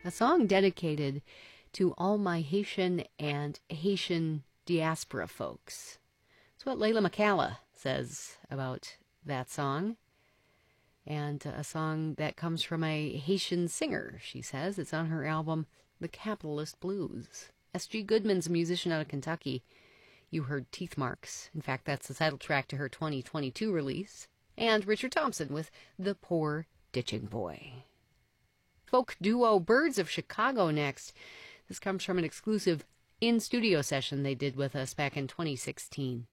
a song dedicated to all my Haitian and Haitian diaspora folks. That's what Layla McCalla says about that song. And a song that comes from a Haitian singer, she says. It's on her album, The Capitalist Blues. S.G. Goodman's a musician out of Kentucky. You heard Teeth Marks. In fact, that's the title track to her 2022 release. And Richard Thompson with The Poor Ditching Boy. Folk duo Birds of Chicago next. This comes from an exclusive in-studio session they did with us back in 2016.